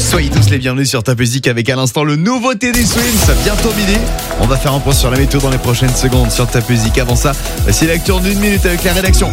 Soyez tous les bienvenus sur Top Music avec à l'instant le nouveau Teddy Swims, bientôt midi. On va faire un point sur la météo dans les prochaines secondes sur Top Music. Avant ça, c'est l'acteur d'une minute avec la rédaction.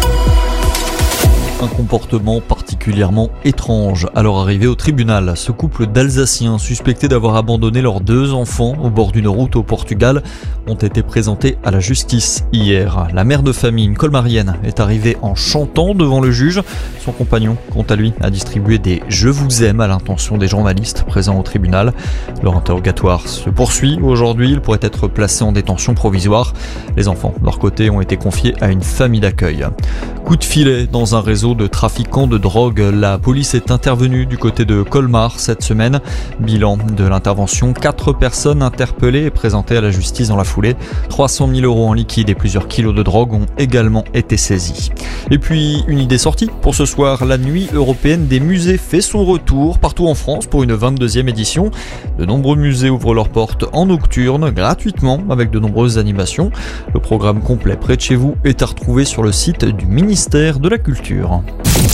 Un comportement particulièrement étrange à leur arrivée au tribunal. Ce couple d'Alsaciens suspectés d'avoir abandonné leurs 2 enfants au bord d'une route au Portugal ont été présentés à la justice hier. La mère de famille, une colmarienne, est arrivée en chantant devant le juge. Son compagnon, quant à lui, a distribué des « Je vous aime » à l'intention des journalistes présents au tribunal. Leur interrogatoire se poursuit aujourd'hui. Ils pourraient être placés en détention provisoire. Les enfants, de leur côté, ont été confiés à une famille d'accueil. Coup de filet dans un réseau de trafiquants de drogue. La police est intervenue du côté de Colmar cette semaine. Bilan de l'intervention, 4 personnes interpellées et présentées à la justice dans la foulée. 300 000 € en liquide et plusieurs kilos de drogue ont également été saisis. Et puis, une idée sortie pour ce soir. La nuit européenne des musées fait son retour partout en France pour une 22e édition. De nombreux musées ouvrent leurs portes en nocturne, gratuitement, avec de nombreuses animations. Le programme complet près de chez vous est à retrouver sur le site du ministère de la Culture.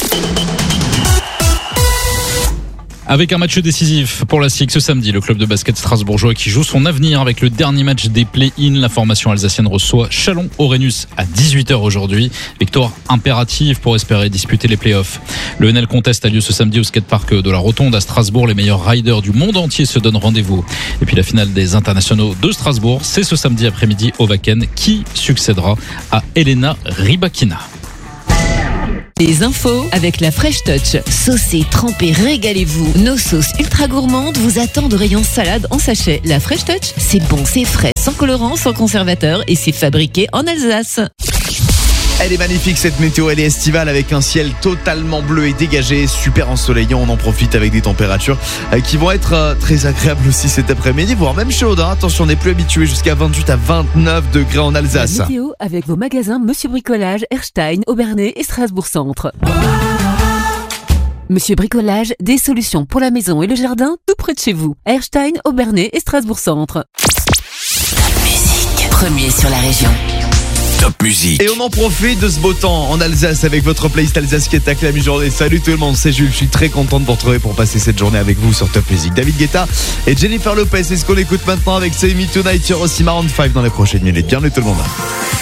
Avec un match décisif pour la SIG ce samedi, le club de basket strasbourgeois qui joue son avenir avec le dernier match des play-in. La formation alsacienne reçoit Chalon-Orénus à 18h aujourd'hui. Victoire impérative pour espérer disputer les play-offs. Le NL Contest a lieu ce samedi au skatepark de la Rotonde à Strasbourg. Les meilleurs riders du monde entier se donnent rendez-vous. Et puis la finale des internationaux de Strasbourg, c'est ce samedi après-midi au Wacken qui succédera à Elena Rybakina. Les infos avec la Fresh Touch. Saucez, trempez, régalez-vous. Nos sauces ultra gourmandes vous attendent au rayon salade en sachet. La Fresh Touch, c'est bon, c'est frais, sans colorant, sans conservateur et c'est fabriqué en Alsace. Elle est magnifique cette météo, elle est estivale avec un ciel totalement bleu et dégagé, super ensoleillant. On en profite avec des températures qui vont être très agréables aussi cet après-midi, voire même chaudes. Attention, on n'est plus habitué jusqu'à 28 à 29 degrés en Alsace. La météo avec vos magasins Monsieur Bricolage, Erstein, Aubernais et Strasbourg Centre. Monsieur Bricolage, des solutions pour la maison et le jardin tout près de chez vous. Erstein, Aubernais et Strasbourg Centre. Top Music, premier sur la région. Top Music. Et on en profite de ce beau temps en Alsace avec votre playlist Alsace qui est à la mi-journée. Salut tout le monde, c'est Jules, je suis très content de vous retrouver pour passer cette journée avec vous sur Top Music. David Guetta et Jennifer Lopez, c'est ce qu'on écoute maintenant avec Say Me Tonight. Il y aura aussi Maroon 5 dans les prochaines minutes. Bienvenue tout le monde.